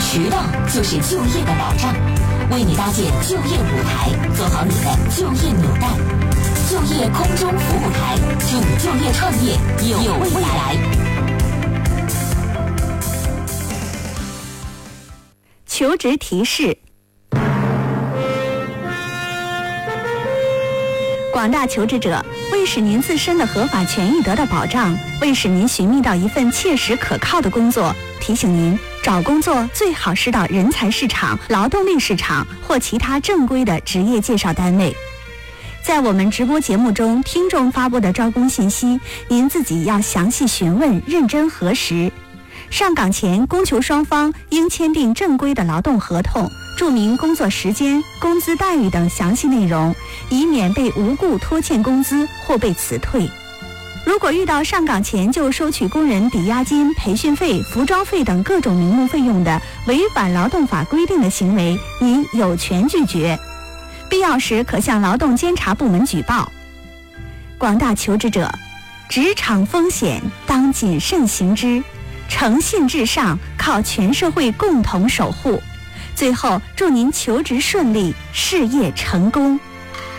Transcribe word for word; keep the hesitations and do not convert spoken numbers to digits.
迟到就是就业的保障，为你搭建就业舞台，做好你的就业纽带。就业空中服务台，祝你就业创业有未来。 求职提示：广大求职者，为使您自身的合法权益得到保障，为使您寻觅到一份切实可靠的工作，提醒您，找工作最好是到人才市场、劳动力市场或其他正规的职业介绍单位。在我们直播节目中，听众发布的招工信息，您自己要详细询问，认真核实。上岗前，供求双方应签订正规的劳动合同，注明工作时间、工资待遇等详细内容，以免被无故拖欠工资或被辞退。如果遇到上岗前就收取工人抵押金、培训费、服装费等各种名目费用的违反劳动法规定的行为，您有权拒绝，必要时可向劳动监察部门举报。广大求职者，职场风险当谨慎行之，诚信至上，靠全社会共同守护。最后，祝您求职顺利，事业成功。